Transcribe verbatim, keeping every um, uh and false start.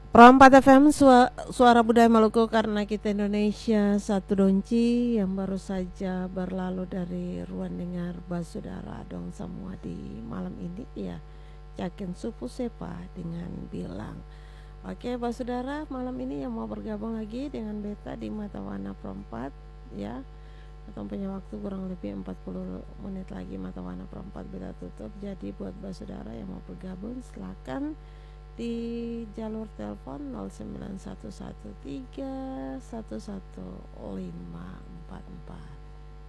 Perempat F M sua- Suara Budaya Maluku, karena kita Indonesia satu donci yang baru saja berlalu dari ruang dengar basudara dong semua di malam ini ya. Yakin supu sepa dengan bilang. Oke basudara, malam ini yang mau bergabung lagi dengan beta di Mata Warna Perempat ya. Atau punya waktu kurang lebih empat puluh menit lagi Mata Warna Perempat beta tutup. Jadi buat basudara yang mau bergabung silakan di jalur telepon nol sembilan satu satu tiga satu satu lima empat empat.